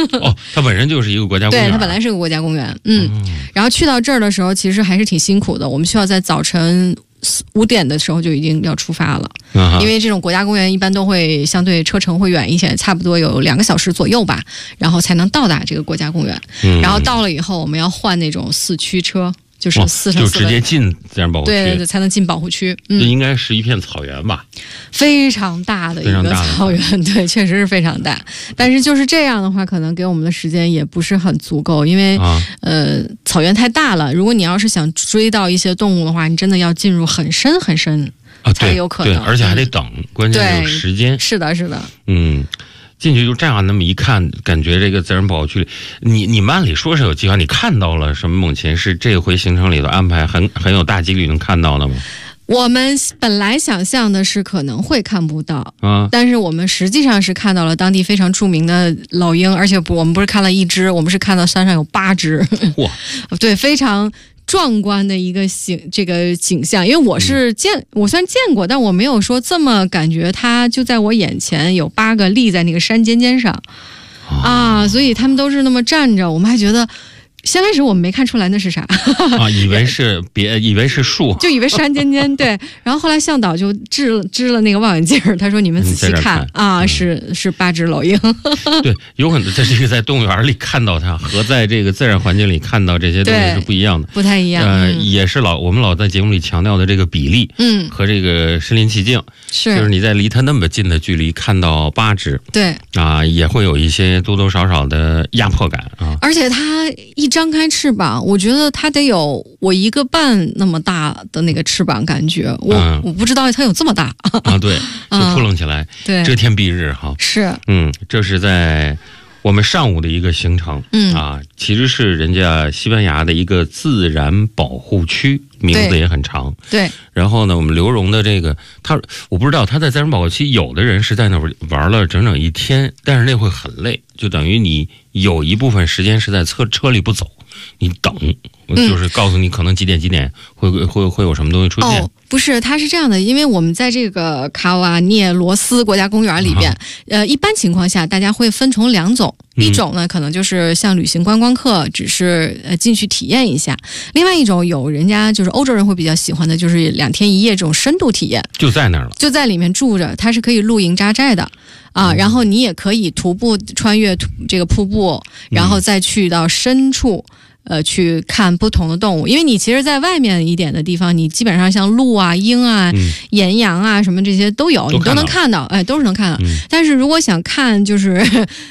哦，它本身就是一个国家公园。 对，它本来是个国家公园。然后去到这儿的时候，其实还是挺辛苦的。我们需要在早晨5点的时候就已经要出发了，因为这种国家公园一般都会相对车程会远一些，差不多有2个小时左右吧，然后才能到达这个国家公园。然后到了以后，我们要换那种4驱车。就是4乘4 就直接进自然保护区， 对，才能进保护区。 这应该是一片草原吧？ 非常大的一个草原，对，确实是非常大。但是就是这样的话，可能给我们的时间也不是很足够，因为草原太大了。如果你要是想追到一些动物的话，你真的要进入很深很深才有可能。 对，而且还得等，关键有时间。 是的，是的。 进去就这样那么一看，感觉这个自然保护区里，你们按理说是有计划，你看到了什么猛禽是这回行程里头安排很有大几率能看到的吗？ 我们本来想象的是可能会看不到，但是我们实际上是看到了当地非常著名的老鹰，而且我们不是看了1只，我们是看到山上有8只， 哇， 对，非常壮观的一个景象。因为我虽然见过，但我没有说这么感觉它就在我眼前，有8个立在那个山尖尖上所以他们都是那么站着，我们还觉得。先开始我们没看出来那是啥以为是树， 就以为山尖尖。对，然后后来向导就支了那个望远镜，他说你们仔细看是8只老鹰。 对，有可能在这个在动物园里看到它和在这个自然环境里看到这些东西是不一样的， 不太一样。 也是我们老在节目里强调的这个比例，和这个身临其境，就是你在离它那么近的距离看到8只， 对也会有一些多多少少的压迫感而且它一张开翅膀，我觉得它得有我1个半那么大的那个翅膀，感觉我不知道它有这么大对，就扑棱起来， 对， 遮天蔽日是， 这是在我们上午的一个行程，其实是人家西班牙的一个自然保护区，名字也很长， 对。 然后呢，我们刘荣的这个我不知道他在自然保护区，有的人是在那玩了整整1天，但是那会很累，就等于你有一部分时间是在车里不走，你等，就是告诉你可能几点会有什么东西出现。 不是，它是这样的，因为我们在这个卡瓦涅罗斯国家公园里边，一般情况下大家会分成2种，一种呢可能就是像旅行观光客，只是进去体验一下；另外一种有人家就是欧洲人会比较喜欢的，就是2天1夜这种深度体验， 就在那儿了， 就在里面住着，它是可以露营扎寨的。然后你也可以徒步穿越这个瀑布，然后再去到深处。去看不同的动物，因为你其实在外面一点的地方，你基本上像鹿啊、鹰啊、岩羊啊什么这些都有，你都能看到，都是能看到。但是如果想看就是